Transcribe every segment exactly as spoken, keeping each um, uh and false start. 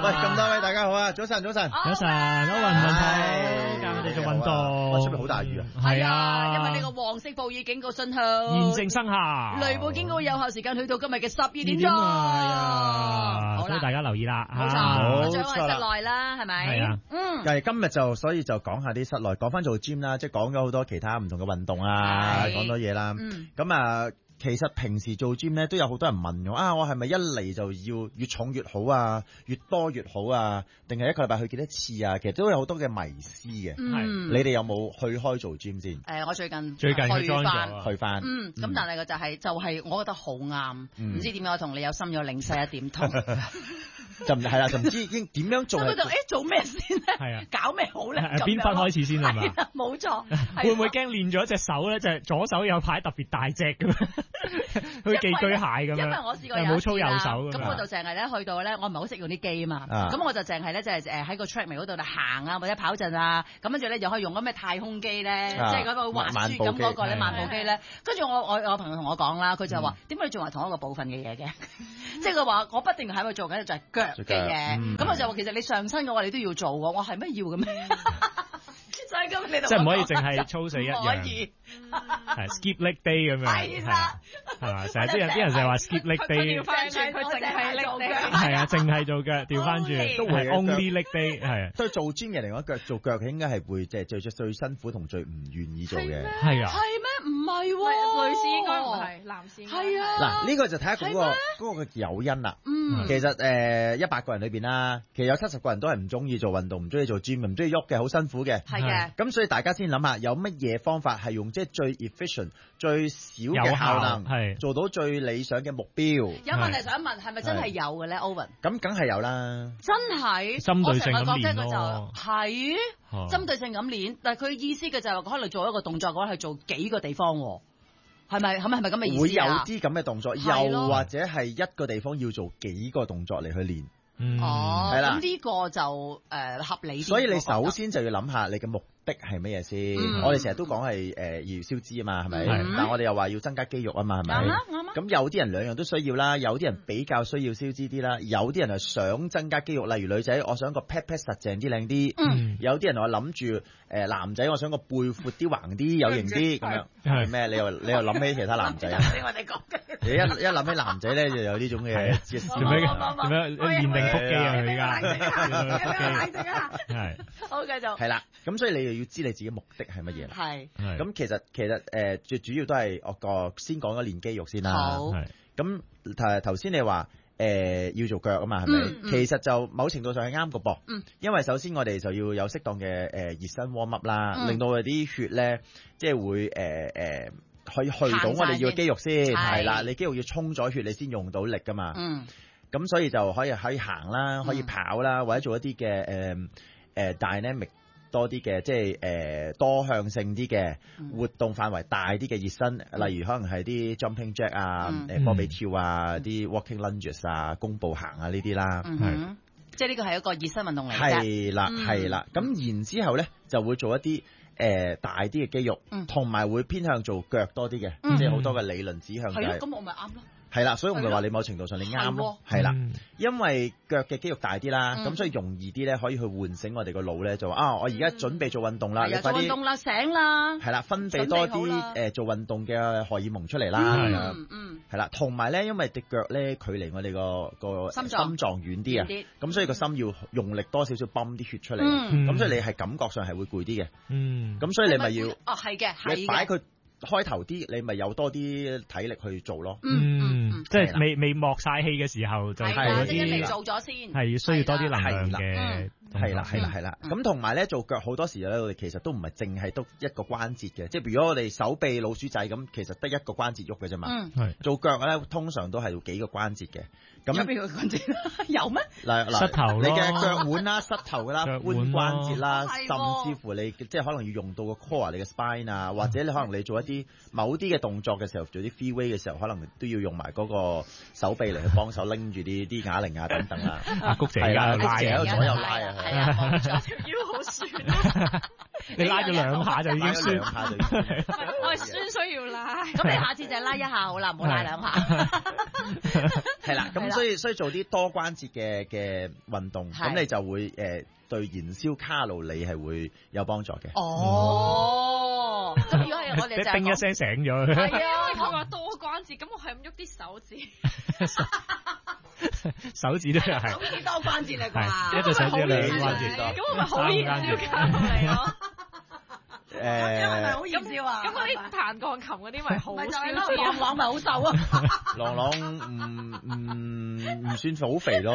喂，咁多位大家好啊，早晨，早晨， 早晨，歐運運動，教我哋做運動。 哇，出面好大雨啊！ 係啊， 因為呢個黃色暴雨警告信號現正生效， 雷暴警告有效時間去到今日嘅十二點鐘。 係啊，好啦，大家留意啦。 冇錯，最好係室內啦，係咪？ 係啊， 嗯。 但係今日就所以就講下啲室內，講翻做 gym 啦，即係講咗好多其他唔同嘅運動啊，講多嘢啦。 嗯。 咁啊。其實平時做 gym 咧都有好多人問我啊，我係咪一嚟就要越重越好啊，越多越好啊，定係一個禮拜去幾多次啊？其實都有好多嘅迷思嘅。 嗯， 你哋有冇去開做 gym 先？ 誒，我最近最近去翻， 去翻。 嗯，咁但係個就係就係我覺得好啱，唔知點解我同你有心有靈犀一點通。 就唔係啦，就唔知應點樣做。 咁佢就誒做咩先咧？ 係啊， 搞咩好咧？ 邊分開始先係嘛？ 冇錯。 會唔會驚練咗隻手咧？就係左手有排特別大隻咁樣，好似寄居蟹咁樣。 因為我試過有冇操右手咁我就淨係咧去到咧，我唔係好識用啲機啊嘛。咁我就淨係咧就係誒喺個 treadmill 嗰度行啊，或者跑陣啊。咁跟住咧又可以用嗰咩太空機咧，即係嗰個滑雪咁嗰個咧慢步機咧。跟住我我我朋友同我講啦，佢就話：點解你仲係同一個部分嘅嘢嘅？即係佢話我不定喺度做緊就係腳嘅嘢。咁我就話其實你上身嘅話你都要做喎，我係咩要嘅咩？就係咁，你即係唔可以淨係操死一樣， 可以係 skip leg day 咁樣， 係啦， 係嘛？成日啲人啲人成日話 skip leg day， 調翻轉佢淨係做腳， 係啊，淨係做腳，調翻轉都係 only leg day，係啊。 所以做 gym 嘅嚟講，腳做腳應該係會即係最最最辛苦同最唔願意做嘅， 係啊， 係咩？唔係喎， 女士應該唔係，男士係啊。 嗱呢個就睇下嗰個嗰個嘅誘因啦。嗯，其實誒一百個人裏邊啦，其實有七十個人都係唔中意做運動，唔中意做 gym，唔中意喐嘅，好辛苦嘅。 係嘅。 咁所以大家先諗下，有乜嘢方法係用即係最 efficient、最少嘅效能，係做到最理想嘅目標。 有問題想問，係咪真係有嘅咧 Owen？ 咁梗係有啦。 真係針對性咁練咯。係針對性咁練，但係佢意思嘅就係可能做一個動作嘅話係做幾個地方，係咪係咪係咪咁嘅意思啊？ 會有啲咁嘅動作，又或者係一個地方要做幾個動作嚟去練。 嗯， 哦， 係啦， 咁呢個就誒合理啲。 所以你首先就要諗下你嘅目的係乜嘢先。我哋成日都講係誒要消脂啊嘛，係咪？但係我哋又話要增加肌肉啊嘛，係咪？ 啱啊啱啊。 咁有啲人兩樣都需要啦，有啲人比較需要消脂啲啦，有啲人係想增加肌肉，例如女仔，我想個 pat pat 實淨啲靚啲。嗯。有啲人話諗住誒男仔，我想個背闊啲橫啲有型啲咁樣。係咩？你又你又諗起其他男仔啊？ 我哋講嘅。 你一一諗起男仔咧，就有呢種嘅做咩做咩練定腹肌啊？佢而家冷靜啊！ 係好繼續。 係啦，咁所以你又要知你自己目的係乜嘢啦。 係。 咁其實其實誒最主要都係我個先講咗練肌肉先啦。 好。 咁頭頭先你話誒要做腳啊嘛，係咪？其實就某程度上係啱個噃。嗯。因為首先我哋就要有適當嘅誒熱身 warm up 啦，令到我哋啲血咧即係會誒誒。可以去到我哋要肌肉先，係啦，你肌肉要充咗血，你先用到力噶嘛。嗯，咁所以就可以可以行啦，可以跑啦，或者做一啲嘅誒誒 dynamic 多啲嘅，即係誒、呃、多向性啲嘅活動範圍大啲嘅熱身，嗯、例如可能係啲 jumping jack 啊，誒、嗯、波比跳啊，啲、嗯、walking lunges 啊，弓步行啊呢啲啦，係、 嗯，即係呢個係一個熱身運動嚟嘅。 係啦，係啦，咁、嗯、然之後咧就會做一啲。誒、呃、大啲嘅肌肉，同埋、嗯、會偏向做腳多啲嘅，嗯、即係好多嘅理論指向就係、是。 咁我咪啱咯。 係啦，所以我咪話你某程度上你啱咯，係啦，因為腳嘅肌肉大啲啦，咁所以容易啲咧，可以去喚醒我哋個腦咧，就話啊，我而家準備做運動啦，你快啲運動啦，醒啦， 係啦，分泌多啲誒做運動嘅荷爾蒙出嚟啦， 嗯嗯， 係啦，同埋咧，因為隻腳咧距離我哋個個心臟遠啲啊，咁所以個心要用力多少少泵啲血出嚟，咁所以你係感覺上係會攰啲嘅，嗯，咁所以你咪要哦係嘅，係嘅， 你擺佢。開頭啲你咪有多啲體力去做咯， 嗯，嗯即係未未磨晒氣嘅時候就係嗰啲嚟做咗先， 係需要多啲能量嘅， 係啦係啦係啦，咁同埋咧做腳好多時咧，我哋其實都唔係淨係得一個關節嘅，即係如果我哋手臂老鼠仔咁，其實得一個關節喐嘅啫嘛，嗯，做腳咧通常都係要幾個關節嘅，咁有邊個關節有咩？ 嗱嗱， 膝頭你嘅腳腕啦、膝頭啦、腕關節啦，甚至乎你即係可能要用到個 core 你嘅 spine 啊，或者你可能你做一啲某啲嘅動作嘅時候，做啲 free weight 嘅時候，可能都要用埋嗰個手臂嚟去幫手拎住啲啲啞鈴啊等等啊。 阿谷姐而家拉喺度左右拉啊， 係啊，條腰好酸。 你拉咗兩下就已經酸， 兩下就已經我係酸需要拉。 咁你下次就拉一下好啦，唔好拉兩下。 係啦，咁所以所以做啲多關節嘅嘅運動，咁你就會誒對燃燒卡路里係會有幫助嘅。 哦，咁如果係我哋就叮一聲醒咗。 係啊，佢話多關節，咁我係咁喐啲手指。 手指都係。 手指多關節嚟啩？ 一隻手指兩關節。 咁我咪好燃燒卡路里咯。 誒，因為咪好燃燒啊！ 咁嗰啲彈鋼琴嗰啲咪好燒咪啲朗朗咪好瘦啊！ 朗朗唔唔唔算好肥咯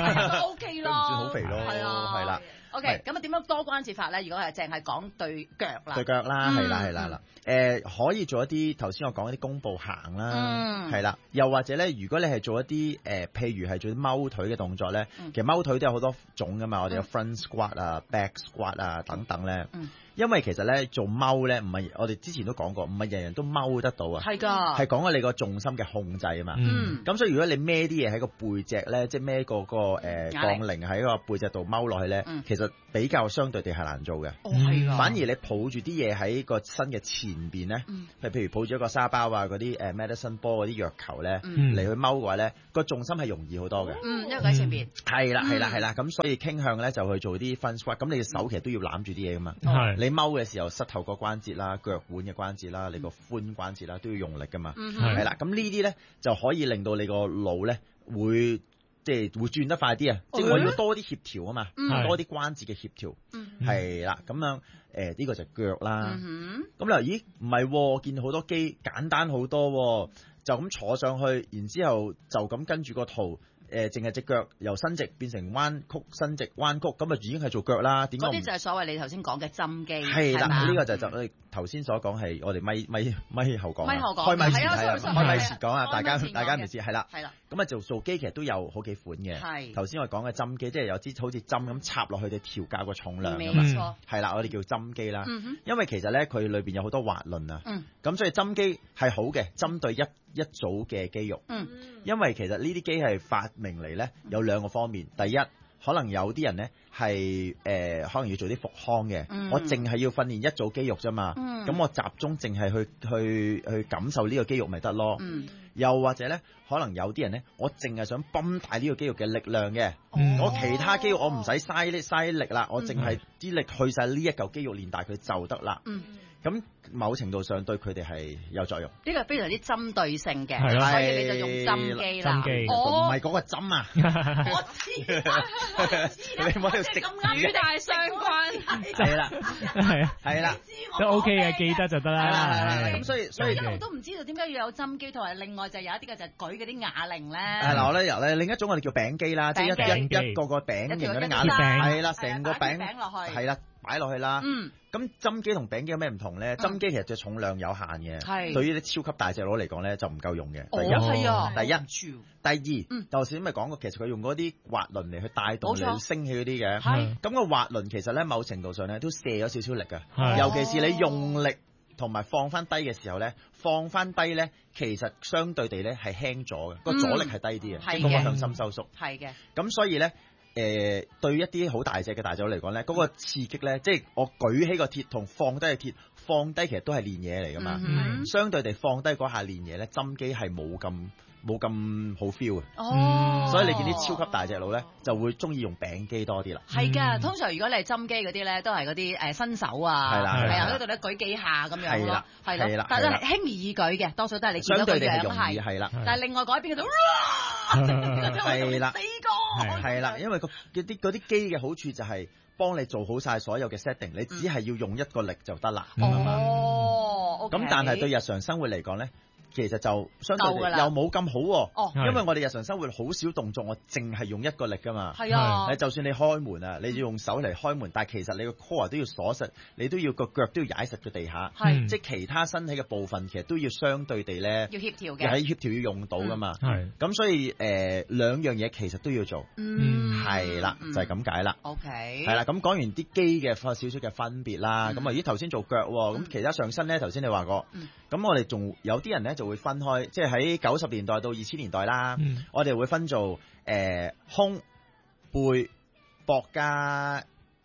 ，O K 咯， 唔算好肥咯， 係啊， 係啦。 O K，咁啊點樣多關節法咧？如果係淨係講對腳啦， 對腳啦，係啦係啦啦。誒可以做一啲頭先我講一啲弓步行啦，係啦。又或者咧，如果你係做一啲誒，譬如係做啲踎腿嘅動作咧，其實踎腿都有好多種噶嘛。我哋有 front squat 啊、back squat 啊等等咧。因為其實咧做踎咧唔係我哋之前都講過，唔係人人都踎得到啊。 係㗎， 係講緊你個重心嘅控制啊嘛。 嗯。 咁所以如果你孭啲嘢喺個背脊咧，即係孭個個誒槓鈴喺個背脊度踎落去咧，其實比較相對地係難做嘅。 哦，係㗎。 反而你抱住啲嘢喺個身嘅前邊咧，係譬如抱住一個沙包啊、嗰啲誒 medicine ball 嗰啲藥球咧嚟去踎嘅話咧，個重心係容易好多嘅。 嗯，因為喺前邊。係啦係啦係啦，咁所以傾向咧就去做啲 front squat。咁你嘅手其實都要攬住啲嘢噶嘛。 係。 你踎嘅時候，膝頭個關節啦、腳腕嘅關節啦、你個髖關節啦，都要用力噶嘛。係啦，咁呢啲咧就可以令到你個腦咧會即係會轉得快啲啊！即係我要多啲協調啊嘛，多啲關節嘅協調。係啦，咁樣誒呢個就腳啦。咁嗱，咦唔係，見好多機簡單好多，就咁坐上去，然之後就咁跟住個圖。誒，淨係隻腳由伸直變成彎曲、伸直、彎曲，咁啊已經係做腳啦。點解？嗰啲就係所謂你頭先講嘅針機。 係啦，呢個就就我哋頭先所講係我哋咪咪咪後講。 咪後講。 開咪前係啊， 開咪前講啊，大家大家唔知係啦。 係啦。 咁啊做做機其實都有好幾款嘅。係。頭先我講嘅針機，即係有支好似針咁插落去嘅調校個重量㗎嘛。冇錯。係啦，我哋叫針機啦。因為其實咧，佢裏邊有好多滑輪啊。嗯。咁所以針機係好嘅，針對一一組嘅肌肉。嗯。因為其實呢啲機係發明嚟咧有兩個方面，第一可能有啲人咧係誒可能要做啲復康嘅，嗯、我淨係要訓練一組肌肉啫嘛，咁、嗯、我集中淨係去去去感受呢個肌肉咪得咯。嗯、又或者咧，可能有啲人咧，我淨係想泵大呢個肌肉嘅力量嘅，嗯、我其他肌肉我唔使嘥啲嘥力啦，我淨係啲力去晒呢一嚿肌肉練大佢就得啦。嗯咁某程度上對佢哋係有作用。呢個非常之針對性嘅，所以你就用針機啦。 針機， 唔係嗰個針啊！ 我知啦， 你唔好喺度食語帶相關。 係啦，係啊，係啦， 都 OK 嘅，記得就得啦。 咁所以所以一路都唔知道點解要有針機，同埋另外就有一啲嘅就係舉嗰啲啞鈴咧。 係嗱，我咧由咧另一種我哋叫餅機啦，即係一一一個個餅型嗰啲啞鈴，係啦，成個餅落去， 係啦。擺落去啦，咁針機同餅機有咩唔同咧？針機其實隻重量有限嘅，對於啲超級大隻佬嚟講咧就唔夠用嘅。第一係啊，第一，第二，頭先咪講過，其實佢用嗰啲滑輪嚟去帶動你升起嗰啲嘅，咁個滑輪其實咧某程度上咧都射咗少少力嘅，尤其是你用力同埋放翻低嘅時候咧，放翻低咧其實相對地咧係輕咗嘅，個阻力係低啲嘅，即係嗰個向心收縮。係嘅，咁所以咧。誒、呃、對一啲好大隻嘅大隻佬嚟講咧，嗰、那個刺激咧，即係我舉起個鐵同放低個鐵，放低其實都係練嘢嚟㗎嘛。Mm hmm. 相對地放低嗰下練嘢咧，針機係冇咁冇咁好 feel 嘅。哦，所以你見啲超級大隻佬咧，就會中意用餅機多啲啦。係㗎，通常如果你係針機嗰啲咧，都係嗰啲誒新手啊，係啦，係啊，喺度咧舉幾下咁樣咯，係啦，但係輕而易舉嘅，多數都係你見到個樣係，係啦。但係另外嗰邊嗰度，係啦，四個，係啦，因為個嗰啲嗰啲機嘅好處就係幫你做好晒所有嘅 setting，你只係要用一個力就得啦。哦，咁但係對日常生活嚟講咧。其實就相對地又冇咁好，哦，因為我哋日常生活好少動作，我淨係用一個力噶嘛。係啊，你就算你開門啊，你要用手嚟開門，但係其實你個 core 都要鎖實，你都要個腳都要踩實個地下，係，即係其他身體嘅部分其實都要相對地咧，要協調嘅，喺協調要用到噶嘛。係，咁所以誒兩樣嘢其實都要做，嗯，係啦，就係咁解啦。OK，係啦，咁講完啲機嘅少少嘅分別啦，咁啊咦頭先做腳喎，咁其他上身咧頭先你話過，咁我哋仲有啲人咧就會分開，即係喺九十年代到二千年代啦，嗯、我哋會分做誒、呃、胸、背、膊加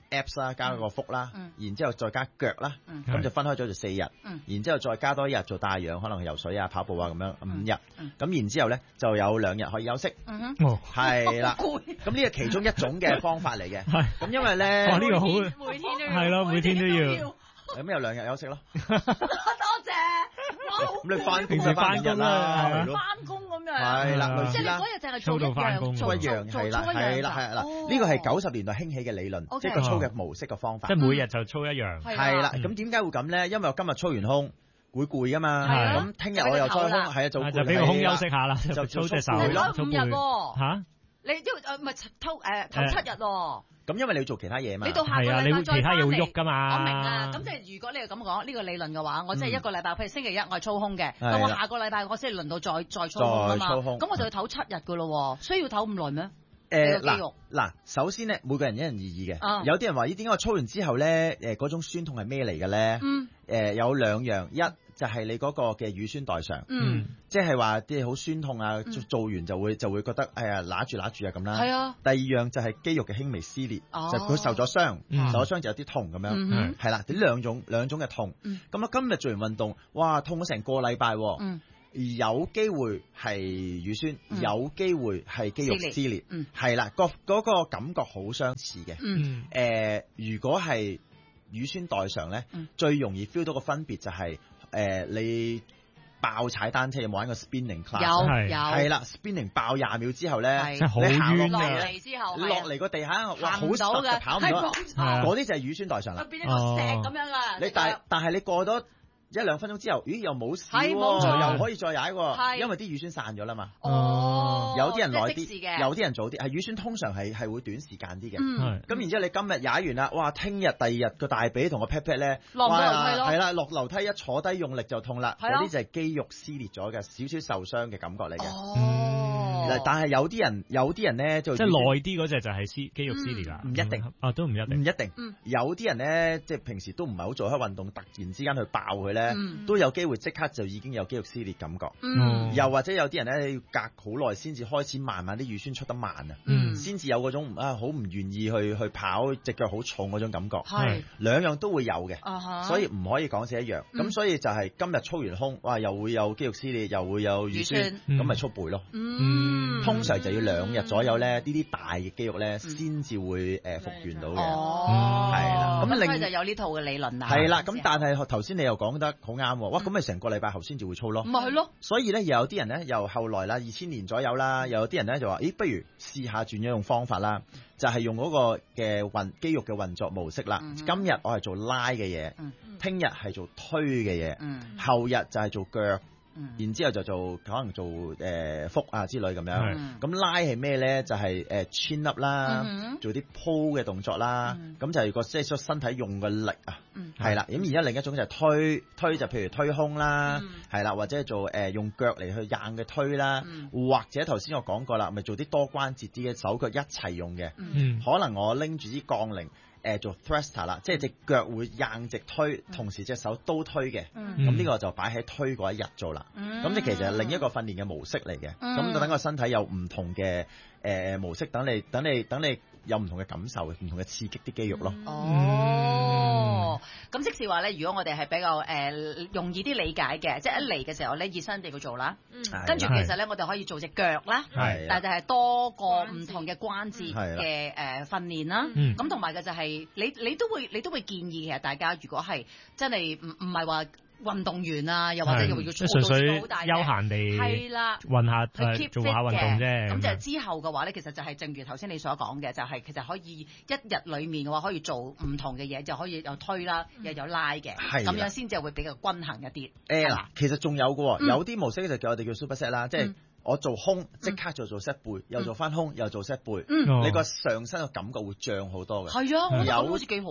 abs 啦，加個腹啦，然之後再加腳啦，咁、 嗯、 就分開咗就四日， 嗯、 然之後再加多一日做帶氧，可能游水啊、跑步啊咁樣五日，咁、嗯、然之後咧就有兩日可以休息，係啦，咁呢個其中一種嘅方法嚟嘅，咁因為咧， 哇呢、呢個好， 每天都要， 係咯，每天都要。 咁有兩日休息咯， 多謝。 咁你翻平時翻工啦， 翻工咁樣， 係啦，類似啦。 即係你嗰日淨係做一樣，做一樣係啦，係啦，係啦。呢個係九十年代興起嘅理論，即係個操嘅模式嘅方法。 即係每日就操一樣。 係啦，咁點解會咁咧？因為我今日操完胸會攰噶嘛，咁聽日我又操胸，係啊，就就俾個胸休息下啦，就操隻手咯， 操五日喎。 嚇？ 你都誒唔係偷誒頭七日喎。 咁因為你要做其他嘢嘛， 你到下個禮拜再翻嚟， 你會其他嘢會喐㗎嘛。 我明啊，咁即係如果你係咁講呢個理論嘅話，我即係一個禮拜，譬如星期一我係操胸嘅，咁我下個禮拜我先輪到再再操胸啊嘛，咁我就要唞七日㗎咯，需要唞咁耐咩？ 誒嗱嗱，首先咧，每個人因人而異嘅，有啲人話咦點解我操完之後咧誒嗰種酸痛係咩嚟嘅咧？誒有兩樣，一就係你嗰個嘅乳酸代償，嗯，即係話啲好酸痛啊，做完就會就會覺得哎呀揦住揦住啊咁啦。係啊。第二樣就係肌肉嘅輕微撕裂，就佢受咗傷，受咗傷就有啲痛咁樣，係啦，呢兩種兩種嘅痛。咁啊，今日做完運動，哇，痛咗成個禮拜，而有機會係乳酸，有機會係肌肉撕裂，係啦，個嗰個感覺好相似嘅。誒，如果係乳酸代償咧，最容易 feel 到個分別就係。誒、呃，你爆踩單車有冇玩過 spinning class？ 有有係啦 ，spinning 爆廿秒之後咧， 真係好冤落嚟之後， 落嚟個地下，哇，好實嘅，跑唔到，嗰啲就係乳酸代償啦。 變咗個石咁樣啊！ 你但但係你過咗一兩分鐘之後，咦又冇事喎，又可以再踩喎，因為啲乳酸散咗啦嘛。哦，有啲人耐啲，有啲人早啲。係乳酸通常係係會短時間啲嘅。嗯。咁然之後你今日踩完啦，哇！聽日第二日個大髀同個 pat pat 咧， 落樓梯咯。 係啦，落樓梯一坐低用力就痛啦。嗰啲就係肌肉撕裂咗嘅，少少受傷嘅感覺嚟嘅。哦。但係有啲人有啲人咧就即係耐啲嗰隻就係撕肌肉撕裂啦。 唔一定。 啊，都唔一定。 唔一定。有啲人咧，即係平時都唔係好做開運動，突然之間去爆佢咧，都有機會即刻就已經有肌肉撕裂感覺。嗯。又或者有啲人咧要隔好耐先至開始慢慢啲乳酸出得慢啊，先至有嗰種啊好唔願意去去跑，隻腳好重嗰種感覺。係。兩樣都會有嘅，所以唔可以講死一樣。咁所以就係今日操完胸，哇又會有肌肉撕裂，又會有乳酸，咁咪操背咯。嗯。通常就要兩日左右咧，呢啲大嘅肌肉咧先至會誒復原到嘅。哦。係啦。咁另外就有呢套嘅理論啦。 係啦。咁但係頭先你又講得好啱喎，哇！咁咪成個禮拜後先至會操咯。 咪係咯。 所以咧，又有啲人咧，由後來啦，二千年左右啦，又有啲人咧就話：咦，不如試下轉咗用方法啦，就係、是、用嗰個嘅運肌肉嘅運作模式啦。嗯、今日我係做拉嘅嘢，聽日係做推嘅嘢，嗯、後日就係做腳。然之後就做可能做誒腹啊之類咁樣，咁拉係咩咧？就係誒 chin up 啦，做啲 pull 嘅動作啦，咁就係個即係個身體用嘅力啊，係啦。咁而家另一種就係推，推就譬如推胸啦，係啦，或者做誒用腳嚟去硬嘅推啦，或者頭先我講過啦，咪做啲多關節啲嘅手腳一齊用嘅，可能我拎住啲槓鈴。誒做 thruster 啦，即係隻腳會硬直推，同時隻手都推嘅。咁呢個就擺喺推嗰一日做啦。咁你其實係另一個訓練嘅模式嚟嘅。咁就等個身體有唔同嘅誒模式，等你等你等你有唔同嘅感受，唔同嘅刺激啲肌肉咯。 哦，咁即係話咧，如果我哋係比較誒容易啲理解嘅，即係一嚟嘅時候咧，熱身地去做啦。跟住其實咧，我哋可以做隻腳啦，但係就係多個唔同嘅關節嘅誒訓練啦。咁同埋嘅就係。你你都會你都會建議其實大家如果係真係唔唔係話運動員啊，又或者又要操到好大嘅， 休閒地係啦， 運下去 keep 做下運動啫。 咁就之後嘅話咧，其實就係正如頭先你所講嘅，就係其實可以一日裡面嘅話可以做唔同嘅嘢，就可以有推啦，又有拉嘅，咁樣先至會比較均衡一啲。 誒嗱，其實仲有嘅，有啲模式就叫我哋叫 super set 啦，即係。我做胸即刻就做 set 背，又做翻胸又做 set 背，你個上身嘅感覺會脹好多嘅。 係啊，我覺得好似幾好啊。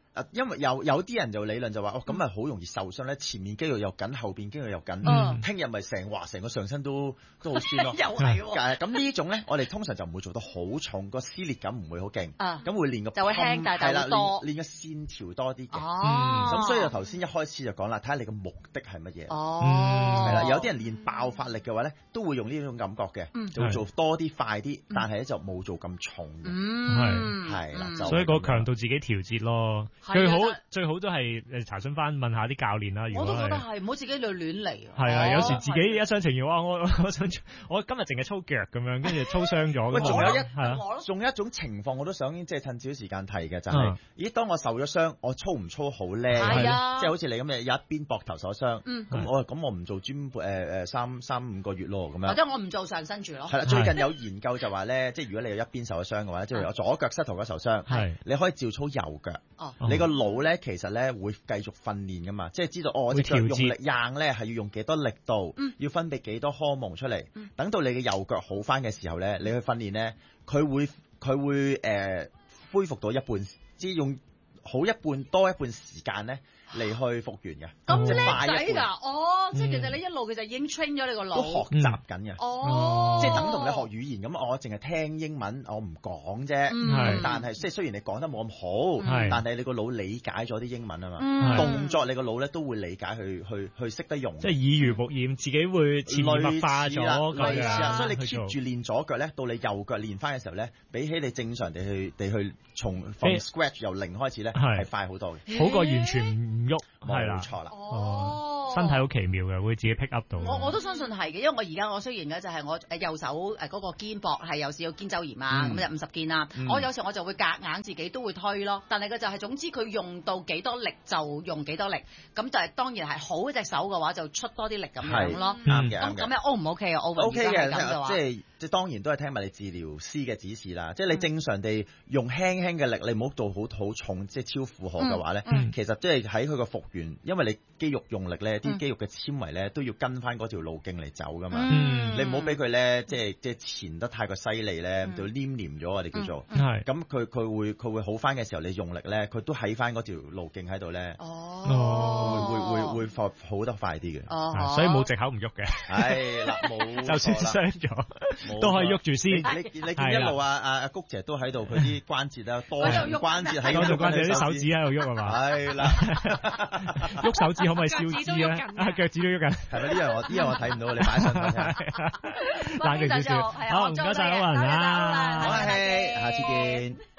因為有有啲人就理論就話，哦咁咪好容易受傷咧，前面肌肉又緊，後邊肌肉又緊，聽日咪成話成個上身都都好酸咯。 又係喎。 咁呢種咧，我哋通常就唔會做得好重，個撕裂感唔會好勁， 咁會練個就會輕大大多， 練個線條多啲嘅。 哦。 咁所以就頭先一開始就講啦，睇下你個目的係乜嘢。 哦。 係啦，有啲人練爆發力嘅話咧，都會用呢種感覺嘅，就會做多啲快啲，但係咧就冇做咁重嘅。 嗯。 係啦， 所以個強度自己調節咯。最好最好都係誒查詢翻問下啲教練啦。 我都覺得係，唔好自己亂亂嚟。 係啊，有時自己一廂情願，哇！我我想我今日淨係操腳咁樣，跟住操傷咗。 喂，仲有一係仲有一種情況，我都想即係趁少時間提嘅就係，咦？當我受咗傷，我操唔操好叻？ 係啊， 即係好似你咁嘅，有一邊膊頭受傷，咁我咁我唔做專誒誒三三五個月咯，咁樣。 或者我唔做上身住咯。 係啦，最近有研究就話咧，即係如果你有一邊受咗傷嘅話，即係我左腳膝頭哥受傷，你可以照操右腳。 哦。 你個腦咧其實咧會繼續訓練噶嘛，即係知道我隻腳用力硬咧係要用幾多力度，要分泌幾多荷蒙出嚟。等到你嘅右腳好翻嘅時候咧，你去訓練咧，佢會佢會誒恢復到一半，即係用好一半多一半時間咧嚟去復原嘅。 咁叻仔㗎，哦，即係其實你一路其實已經 train 咗你個腦， 都學習緊嘅。 哦， 即係等同你學語言咁，我淨係聽英文，我唔講啫。但係即係雖然你講得冇咁好，但係你個腦理解咗啲英文啊嘛，動作你個腦咧都會理解去去去識得用。 即係耳濡目染，自己會潛移默化咗咁樣。 所以你 keep 住練左腳咧，到你右腳練翻嘅時候咧，比起你正常地去地去從 from scratch 由零開始咧，係快好多嘅， 好過完全唔喐。係啦， 冇錯啦。 哦， 身體好奇妙嘅，會自己 pick up 到。 我我都相信係嘅，因為我而家我雖然咧就係我誒右手誒嗰個肩膊係有少少肩周炎啊，咁就五十肩啦。我有時我就會夾硬自己都會推咯，但係佢就係總之佢用到幾多力就用幾多力，咁就係當然係好隻手嘅話就出多啲力咁樣咯。 啱嘅， 咁咁樣 O 唔 OK 啊？O K 嘅，即係即係當然都係聽物理治療師嘅指示啦。即係你正常地用輕輕嘅力，你唔好做好好重，即係超負荷嘅話咧，其實即係喺佢個復原，因為你肌肉用力咧，啲肌肉嘅纖維咧都要跟翻嗰條路徑嚟走噶嘛。你唔好俾佢咧，即係即係纏得太過犀利咧，就黏黏咗我哋叫做。係。咁佢佢會佢會好翻嘅時候，你用力咧，佢都喺翻嗰條路徑喺度咧。哦。會會會會好得快啲嘅。 哦。所以冇藉口唔喐嘅。 係啦，冇。 就算傷咗，都可以喐住先。 你你見一路啊啊阿谷姐都喺度，佢啲關節啊多條關節喺度， 多條關節啲手指喺度喐係嘛？ 係啦。 喐手指可唔可以燒脂咧？啊，腳趾都喐緊。係咪呢樣我呢樣我睇唔到，你擺上嚟睇。冷靜少少。好，唔該晒歐文啦。 好，下次見。